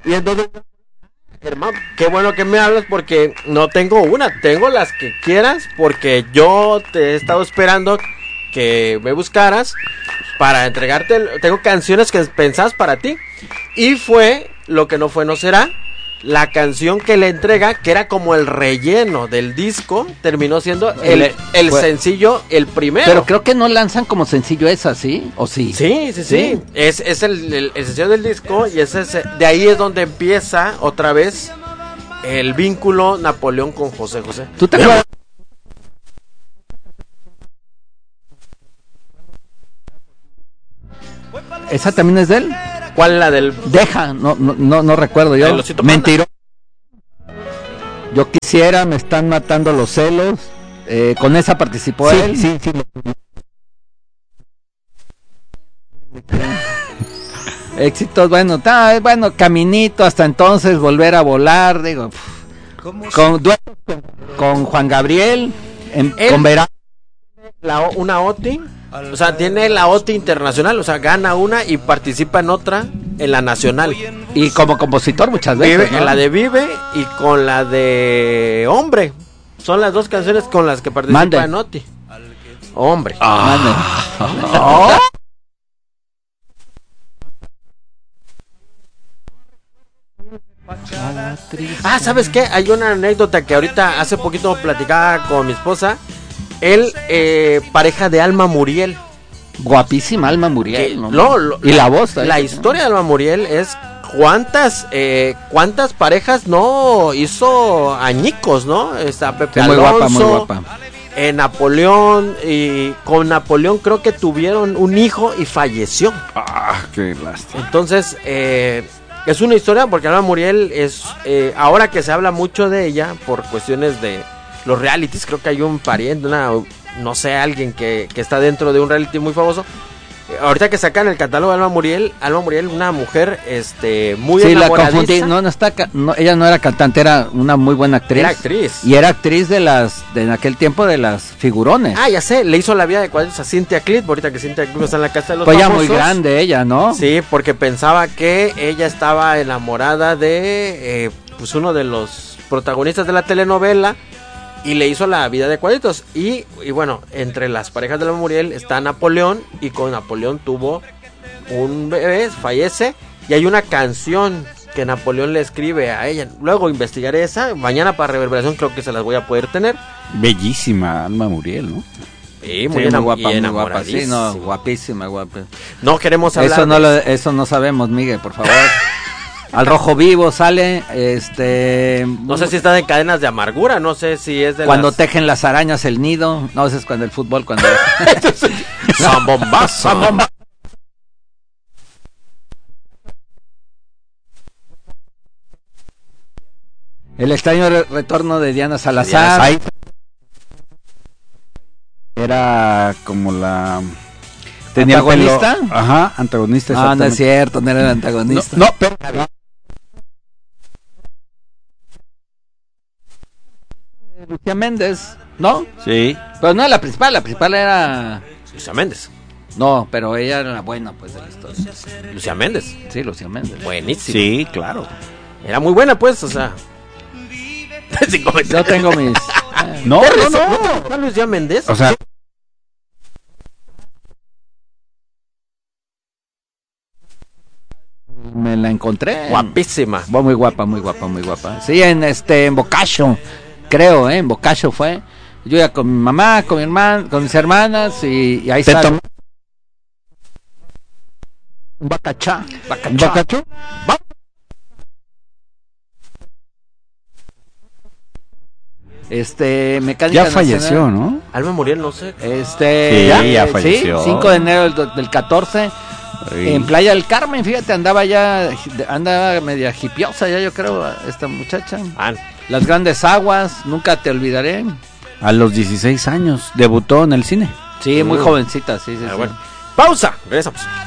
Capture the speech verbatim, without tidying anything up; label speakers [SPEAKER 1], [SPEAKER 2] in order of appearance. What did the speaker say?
[SPEAKER 1] Y entonces, hermano, qué bueno que me hablas porque no tengo una, tengo las que quieras porque yo te he estado esperando que me buscaras para entregarte, tengo canciones que pensás para ti y fue Lo que no fue no será, la canción que le entrega, que era como el relleno del disco, terminó siendo el, el fue, sencillo, el primero.
[SPEAKER 2] Pero creo que no lanzan como sencillo esa, ¿sí? ¿O sí?
[SPEAKER 1] Sí, sí, sí, sí. Es, es el, el, el sencillo del disco y ese, de ahí es donde empieza otra vez el vínculo Napoleón con José José.
[SPEAKER 2] ¿Tú te acuerdas? ¿Esa también es de él?
[SPEAKER 1] ¿Cuál es la del...?
[SPEAKER 2] Deja, no, no, no, no recuerdo yo. Mentiro. Yo quisiera, me están matando los celos. Eh, con esa participó
[SPEAKER 3] sí,
[SPEAKER 2] él.
[SPEAKER 3] Sí, sí,
[SPEAKER 2] Éxitos, bueno, ta, bueno, Caminito, hasta entonces, Volver a volar, digo, con, con, con Juan Gabriel, en,
[SPEAKER 1] él,
[SPEAKER 2] con Verano.
[SPEAKER 1] La, una O T I, o sea, tiene la O T I internacional, o sea, gana una y participa en otra, en la nacional.
[SPEAKER 2] Y como compositor muchas veces,
[SPEAKER 1] Vive,
[SPEAKER 2] ¿no?
[SPEAKER 1] En la de Vive y con la de Hombre. Son las dos canciones con las que participa Mande. En O T I. Hombre.
[SPEAKER 2] Ah.
[SPEAKER 1] Oh. Ah, ¿sabes qué? Hay una anécdota que ahorita hace poquito platicaba con mi esposa. Él, eh, pareja de Alma Muriel.
[SPEAKER 2] Guapísima Alma Muriel.
[SPEAKER 1] Que,
[SPEAKER 2] ¿no?
[SPEAKER 1] lo, lo,
[SPEAKER 2] y la, la voz.
[SPEAKER 1] La ahí, historia de Alma Muriel es cuántas eh, cuántas parejas no hizo añicos, ¿no? Está Pepe
[SPEAKER 2] sí, muy
[SPEAKER 1] Alonso,
[SPEAKER 2] guapa, muy guapa.
[SPEAKER 1] Eh, Napoleón, y con Napoleón creo que tuvieron un hijo y falleció.
[SPEAKER 3] Ah, qué lástima.
[SPEAKER 1] Entonces, eh, es una historia porque Alma Muriel es, eh, ahora que se habla mucho de ella por cuestiones de los realities, creo que hay un pariente, una, no sé, alguien que, que está dentro de un reality muy famoso. Eh, ahorita que sacan el catálogo de Alma Muriel, Alma Muriel, una mujer este muy
[SPEAKER 2] sí,
[SPEAKER 1] enamoradiza.
[SPEAKER 2] La confundí, no, no está, no, ella no era cantante, era una muy buena actriz.
[SPEAKER 1] Era actriz.
[SPEAKER 2] Y era actriz de las, de en aquel tiempo de las figurones.
[SPEAKER 1] Ah, ya sé, le hizo la vida de cuadros a Cynthia Clip, ahorita que Cynthia Clip está en la casa de los
[SPEAKER 2] Fue ya
[SPEAKER 1] famosos.
[SPEAKER 2] Muy grande ella, ¿no?
[SPEAKER 1] Sí, porque pensaba que ella estaba enamorada de, eh, pues uno de los protagonistas de la telenovela. Y le hizo la vida de cuadritos. Y, y bueno, entre las parejas de la Muriel está Napoleón. Y con Napoleón tuvo un bebé, fallece. Y hay una canción que Napoleón le escribe a ella. Luego investigaré esa. Mañana para Reverberación creo que se las voy a poder tener.
[SPEAKER 3] Bellísima Alma Muriel, ¿no?
[SPEAKER 1] Sí, muy, sí, enam-
[SPEAKER 2] muy guapa,
[SPEAKER 1] muy
[SPEAKER 2] guapa. Sí, no, guapísima, guapa.
[SPEAKER 1] No queremos hablar
[SPEAKER 2] eso no
[SPEAKER 1] de
[SPEAKER 2] lo, eso no sabemos, Miguel, por favor. Al Rojo Vivo sale, este...
[SPEAKER 1] No sé si está de Cadenas de Amargura, no sé si es de
[SPEAKER 2] Cuando
[SPEAKER 1] las...
[SPEAKER 2] tejen las arañas el nido, no, ese es cuando el fútbol, cuando...
[SPEAKER 1] ¡Zambombazo! ¡Zambombazo!
[SPEAKER 2] El extraño re- retorno de Diana Salazar. Ahí.
[SPEAKER 3] Era como la...
[SPEAKER 2] ¿Tenía ¿Antagonista?
[SPEAKER 3] Pelo... Ajá, antagonista.
[SPEAKER 2] No, no es cierto, no era el antagonista.
[SPEAKER 3] No, no pero...
[SPEAKER 2] Lucía Méndez, ¿no?
[SPEAKER 3] Sí.
[SPEAKER 2] Pero no era la principal, la principal era...
[SPEAKER 1] Lucía Méndez.
[SPEAKER 2] No, pero ella era la buena, pues, de la historia.
[SPEAKER 1] Lucía Méndez.
[SPEAKER 2] Sí, Lucía Méndez.
[SPEAKER 1] Buenísimo.
[SPEAKER 3] Sí, claro.
[SPEAKER 1] Era muy buena, pues, o sea...
[SPEAKER 2] Yo tengo mis...
[SPEAKER 3] no, no, no.
[SPEAKER 1] ¿No te Lucía Méndez?
[SPEAKER 3] O sea...
[SPEAKER 2] Me la encontré.
[SPEAKER 1] Guapísima.
[SPEAKER 2] Muy guapa, muy guapa, muy guapa. Sí, en este, en Boccaccio, creo, ¿eh? En Boccaccio fue. Yo iba con mi mamá, con mi hermana, con mis hermanas y, y ahí está. Un bacachá.
[SPEAKER 1] ¿Un bacachó? ¿Va?
[SPEAKER 2] Este, Mecánica
[SPEAKER 3] Ya falleció,
[SPEAKER 2] Nacional.
[SPEAKER 3] ¿no?
[SPEAKER 1] Alma Muriel, no sé.
[SPEAKER 2] Este,
[SPEAKER 3] sí,
[SPEAKER 2] ya,
[SPEAKER 3] ya falleció.
[SPEAKER 2] Sí, cinco de enero del, del catorce. Sí. En Playa del Carmen, fíjate, andaba ya, andaba media hipiosa ya, yo creo, esta muchacha.
[SPEAKER 1] Ah.
[SPEAKER 2] Las Grandes Aguas, Nunca te olvidaré.
[SPEAKER 3] A los dieciséis años debutó en el cine.
[SPEAKER 2] Sí, muy uh. jovencita, sí, sí,
[SPEAKER 1] ah,
[SPEAKER 2] sí.
[SPEAKER 1] Bueno. Pausa, regresamos.